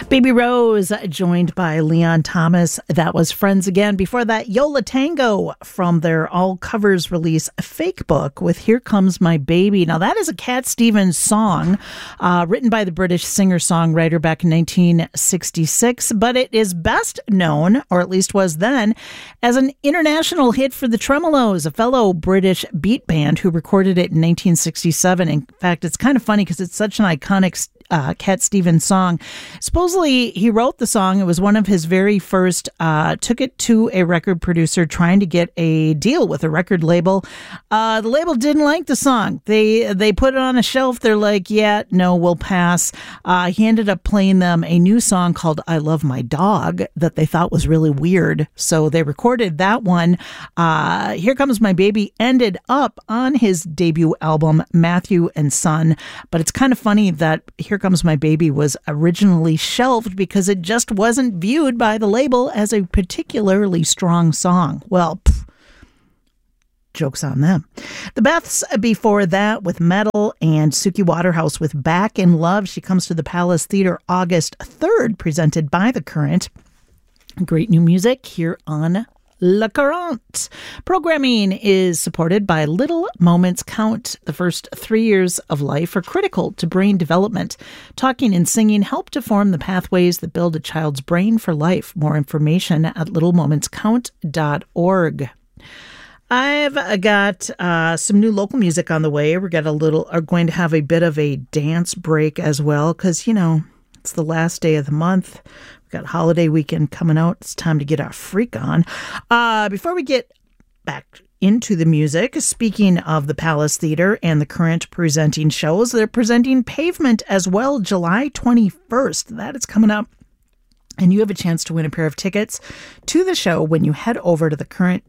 Baby Rose, joined by Leon Thomas. That was Friends Again. Before that, Yo La Tengo from their all covers release Fake Book with Here Comes My Baby. Now, that is a Cat Stevens song written by the British singer-songwriter back in 1966, but it is best known, or at least was then, as an international hit for the Tremolos, a fellow British beat band who recorded it in 1967. In fact, it's kind of funny because it's such an iconic Cat Stevens song. Supposedly, he wrote the song. It was one of his very first, took it to a record producer trying to get a deal with a record label. The label didn't like the song. They put it on a shelf. They're like, yeah, no, we'll pass. He ended up playing them a new song called I Love My Dog that they thought was really weird. So they recorded that one. Here Comes My Baby ended up on his debut album, Matthew and Son. But it's kind of funny that Here Comes My Baby was originally shelved because it just wasn't viewed by the label as a particularly strong song. Well, joke's on them. The Beths before that with Metal, and Suki Waterhouse with Back in Love. She comes to the Palace Theater August 3rd, presented by The Current. Great new music here on Le Courant. Programming is supported by Little Moments Count. The first 3 years of life are critical to brain development. Talking and singing help to form the pathways that build a child's brain for life. More information at littlemomentscount.org. I've got some new local music on the way. Are going to have a bit of a dance break as well because, you know, it's the last day of the month. Got holiday weekend coming out. It's time to get our freak on. Before we get back into the music, speaking of the Palace Theater and The Current presenting shows, they're presenting Pavement as well, July 21st. That is coming up. And you have a chance to win a pair of tickets to the show when you head over to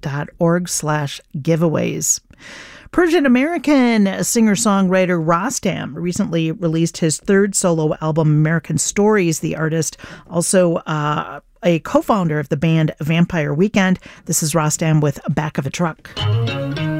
thecurrent.org/giveaways. Persian American singer-songwriter Rostam recently released his third solo album, American Stories. The artist, also a co-founder of the band Vampire Weekend. This is Rostam with Back of a Truck.